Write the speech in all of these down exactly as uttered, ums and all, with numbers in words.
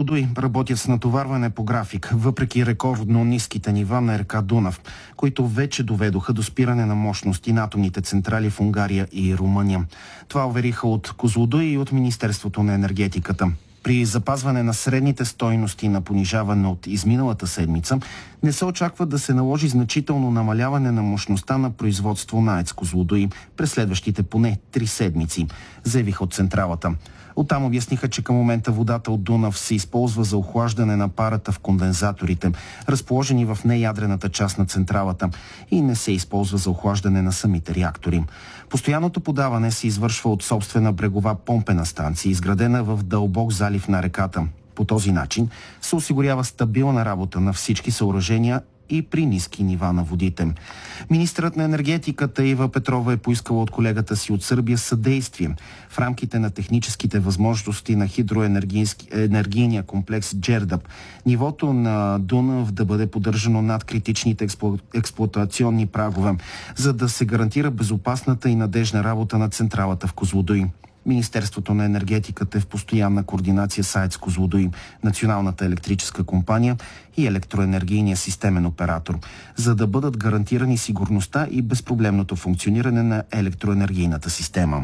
Козлодуй работят с натоварване по график, въпреки рекордно ниските нива на река Дунав, които вече доведоха до спиране на мощности на атомните централи в Унгария и Румъния. Това увериха от Козлодуй и от Министерството на енергетиката. При запазване на средните стойности на понижаване от изминалата седмица, не се очаква да се наложи значително намаляване на мощността на производство на АЕЦ Козлодуй през следващите поне три седмици, заявиха от централата. Оттам обясниха, че към момента водата от Дунав се използва за охлаждане на парата в кондензаторите, разположени в неядрената част на централата, и не се използва за охлаждане на самите реактори. Постоянното подаване се извършва от собствена брегова помпена станция, изградена в дълбок залив на реката. По този начин се осигурява стабилна работа на всички съоръжения и при ниски нива на водите. Министърът на енергетиката Ива Петрова е поискала от колегата си от Сърбия съдействие в рамките на техническите възможности на хидроенергийния комплекс Джердъп нивото на Дунав да бъде поддържано над критичните експлу... експлоатационни прагове, за да се гарантира безопасната и надежна работа на централата в Козлодуй. Министерството на енергетиката е в постоянна координация с АЕЦ Козлодуй, Националната електрическа компания и електроенергийния системен оператор, за да бъдат гарантирани сигурността и безпроблемното функциониране на електроенергийната система.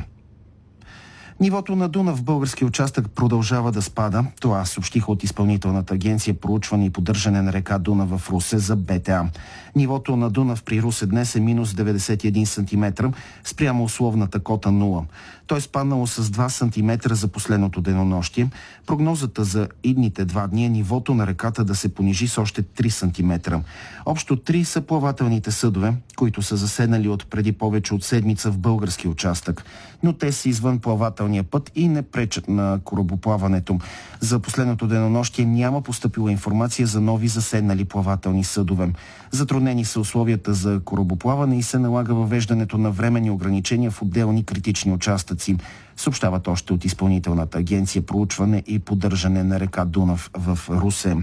Нивото на Дунав в български участък продължава да спада. Това съобщиха от Изпълнителната агенция проучване и поддържане на река Дунав в Русе за БТА. Нивото на Дунав при Русе днес е минус деветдесет и един сантиметра спрямо условната кота нула. Той е спаднало с два сантиметра за последното денонощие. Прогнозата за идните два дни е нивото на реката да се понижи с още три сантиметра. Общо три са плавателните съдове, които са заседнали от преди повече от седмица в български участък, но те са извън плавателния път и не пречат на корабоплаването. За последното денонощие няма постъпила информация за нови заседнали плавателни съдове. Затруднени са условията за корабоплаване и се налага въвеждането на временни ограничения в отделни критични участъци, съобщават още от Изпълнителната агенция проучване и поддържане на река Дунав в Русе.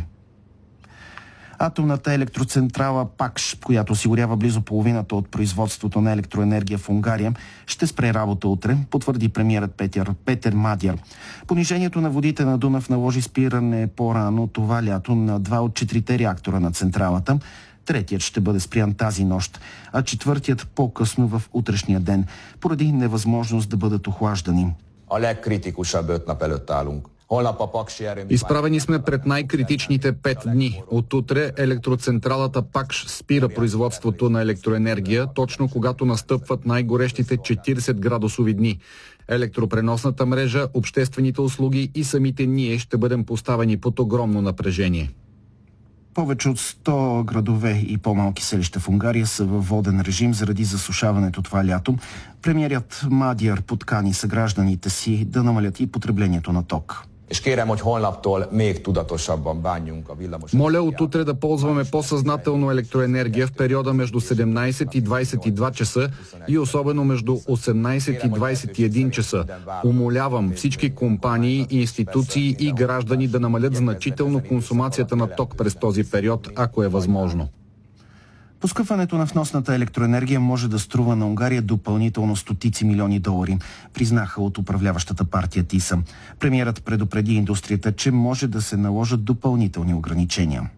Атомната електроцентрала ПАКШ, която осигурява близо половината от производството на електроенергия в Унгария, ще спре работа утре, потвърди премиерът Петър, Петър Мадяр. Понижението на водите на Дунав наложи спиране по-рано това лято на два от четирите реактора на централата. Третият ще бъде спрян тази нощ, а четвъртият по-късно в утрешния ден, поради невъзможност да бъдат охлаждани. Изправени сме пред най-критичните пет дни. От утре електроцентралата ПАКШ спира производството на електроенергия, точно когато настъпват най-горещите четиридесет градусови дни. Електропреносната мрежа, обществените услуги и самите ние ще бъдем поставени под огромно напрежение. Повече от сто градове и по-малки селища в Унгария са във воден режим заради засушаването това лято. Премиерът Мадяр подкани съгражданите си да намалят и потреблението на ток. Моля от утре да ползваме по-съзнателно електроенергия в периода между седемнайсет и двайсет и два часа и особено между осемнайсет и двайсет и един часа. Умолявам всички компании, институции и граждани да намалят значително консумацията на ток през този период, ако е възможно. Поскъпването на вносната електроенергия може да струва на Унгария допълнително стотици милиони долари, признаха от управляващата партия ТИСА. Премиерът предупреди индустрията, че може да се наложат допълнителни ограничения.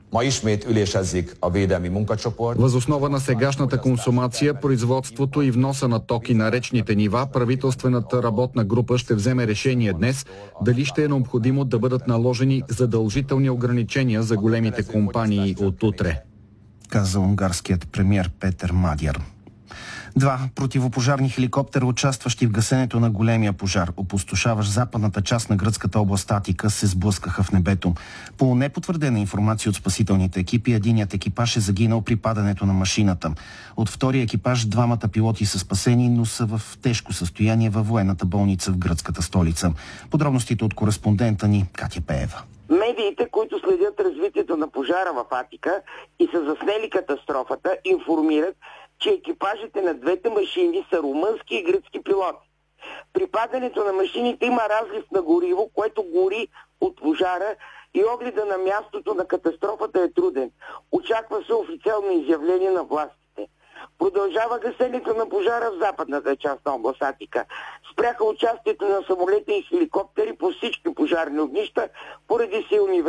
Въз основа на сегашната консумация, производството и вноса на токи на речните нива, правителствената работна група ще вземе решение днес дали ще е необходимо да бъдат наложени задължителни ограничения за големите компании от утре, каза унгарският премиер Петър Мадяр. Два противопожарни хеликоптера, участващи в гасенето на големия пожар, опустошаващ западната част на гръцката област Атика, се сблъскаха в небето. По непотвърдена информация от спасителните екипи, единият екипаж е загинал при падането на машината. От втория екипаж двамата пилоти са спасени, но са в тежко състояние във военната болница в гръцката столица. Подробностите от кореспондента ни Катя Пеева. Медиите, които следят развитието на пожара в Атика и са заснели катастрофата, информират, че екипажите на двете машини са румънски и гръцки пилоти. При падането на машините има разлив на гориво, което гори от пожара и огледа на мястото на катастрофата е труден. Очаква се официално изявление на властите. Продължава гасенето на пожара в западната част на област Атика. Спряха участието на самолети и хеликоптери по всички пожарни огнища поради силни ветрове.